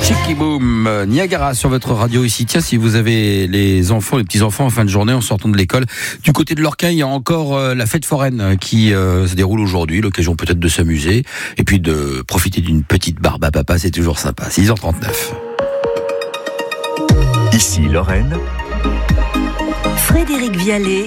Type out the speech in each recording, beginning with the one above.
Chicky Boom, Niagara sur votre radio ici. Tiens, si vous avez les enfants, les petits-enfants en fin de journée en sortant de l'école, du côté de Lorquin, il y a encore la fête foraine qui se déroule aujourd'hui, l'occasion peut-être de s'amuser et puis de profiter d'une petite barbe à papa, c'est toujours sympa. 6h39. Ici Lorraine, Frédéric Vialet,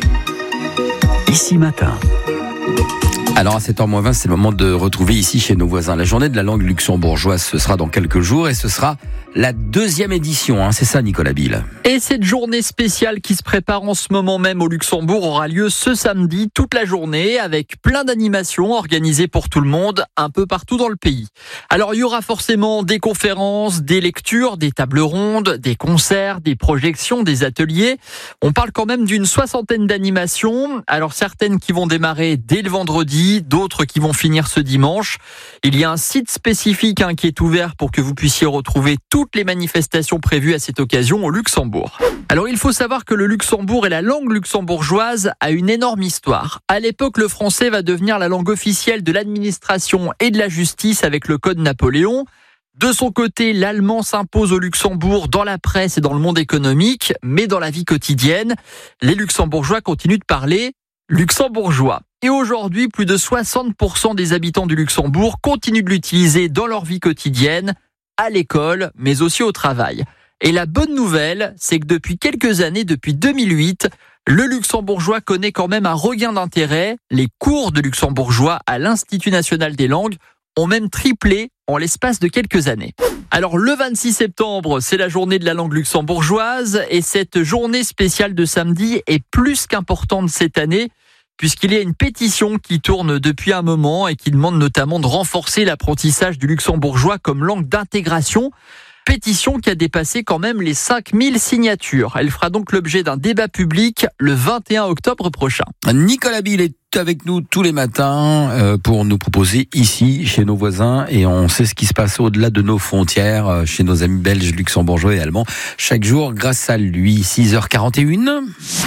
Ici Matin. Alors à 7h20, c'est le moment de retrouver ici chez nos voisins la journée de la langue luxembourgeoise. Ce sera dans quelques jours et ce sera la 2e édition, c'est ça Nicolas Bill. Et cette journée spéciale qui se prépare en ce moment même au Luxembourg aura lieu ce samedi toute la journée avec plein d'animations organisées pour tout le monde un peu partout dans le pays. Alors il y aura forcément des conférences, des lectures, des tables rondes, des concerts, des projections, des ateliers. On parle quand même d'une 60aine d'animations. Alors certaines qui vont démarrer dès le vendredi, d'autres qui vont finir ce dimanche. Il y a un site spécifique qui est ouvert pour que vous puissiez retrouver toutes les manifestations prévues à cette occasion au Luxembourg. Alors il faut savoir que le Luxembourg et la langue luxembourgeoise a une énorme histoire. À l'époque, le français va devenir la langue officielle de l'administration et de la justice avec le Code Napoléon. De son côté, l'allemand s'impose au Luxembourg dans la presse et dans le monde économique, mais dans la vie quotidienne, les Luxembourgeois continuent de parler luxembourgeois. Et aujourd'hui, plus de 60% des habitants du Luxembourg continuent de l'utiliser dans leur vie quotidienne, à l'école, mais aussi au travail. Et la bonne nouvelle, c'est que depuis quelques années, depuis 2008, le luxembourgeois connaît quand même un regain d'intérêt. Les cours de luxembourgeois à l'Institut national des langues ont même triplé en l'espace de quelques années. Alors le 26 septembre, c'est la journée de la langue luxembourgeoise et cette journée spéciale de samedi est plus qu'importante cette année puisqu'il y a une pétition qui tourne depuis un moment et qui demande notamment de renforcer l'apprentissage du luxembourgeois comme langue d'intégration. Pétition qui a dépassé quand même les 5000 signatures. Elle fera donc l'objet d'un débat public le 21 octobre prochain. Nicolas Bill est avec nous tous les matins pour nous proposer ici, chez nos voisins, et on sait ce qui se passe au-delà de nos frontières, chez nos amis belges, luxembourgeois et allemands, chaque jour grâce à lui. 6h41.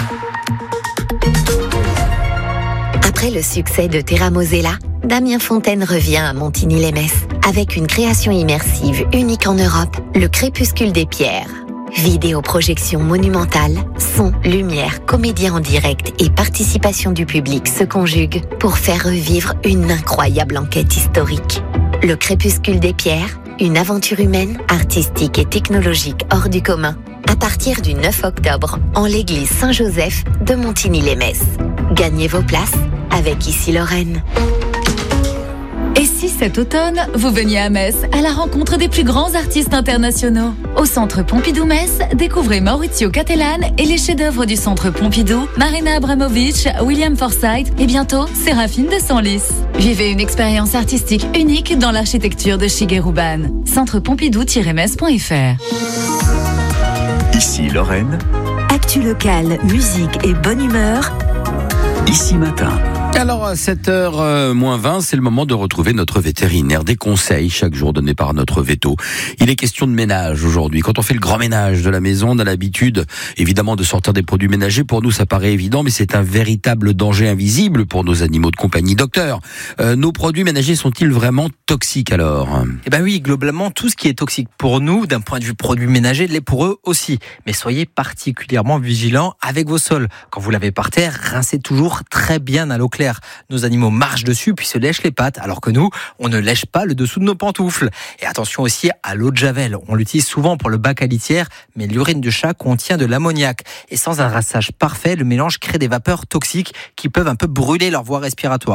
Après le succès de Terra Mosella, Damien Fontaine revient à Montigny-lès-Metz avec une création immersive unique en Europe, le Crépuscule des Pierres. Vidéo-projection monumentale, son, lumière, comédien en direct et participation du public se conjuguent pour faire revivre une incroyable enquête historique. Le Crépuscule des Pierres, une aventure humaine, artistique et technologique hors du commun, à partir du 9 octobre en l'église Saint-Joseph de Montigny-lès-Metz. Gagnez vos places avec Ici Lorraine. Et si cet automne, vous veniez à Metz à la rencontre des plus grands artistes internationaux? Au Centre Pompidou-Metz, découvrez Maurizio Cattelan et les chefs-d'œuvre du Centre Pompidou, Marina Abramovic, William Forsythe et bientôt Séraphine de Senlis. Vivez une expérience artistique unique dans l'architecture de Shigeru Ban. Centrepompidou-metz.fr. Ici Lorraine, Actu locale, musique et bonne humeur. Ici Matin. Alors à 7h20, c'est le moment de retrouver notre vétérinaire. Des conseils chaque jour donnés par notre véto. Il est question de ménage aujourd'hui. Quand on fait le grand ménage de la maison, on a l'habitude évidemment de sortir des produits ménagers. Pour nous, ça paraît évident, mais c'est un véritable danger invisible pour nos animaux de compagnie. Docteur, nos produits ménagers sont-ils vraiment toxiques alors? Eh ben oui, globalement, tout ce qui est toxique pour nous, d'un point de vue produit ménager, l'est pour eux aussi. Mais soyez particulièrement vigilants avec vos sols. Quand vous lavez par terre, rincez toujours très bien à l'eau claire. Nos animaux marchent dessus puis se lèchent les pattes, alors que nous, on ne lèche pas le dessous de nos pantoufles. Et attention aussi à l'eau de javel. On l'utilise souvent pour le bac à litière, mais l'urine de chat contient de l'ammoniac. Et sans un rinçage parfait, le mélange crée des vapeurs toxiques qui peuvent un peu brûler leur voie respiratoire.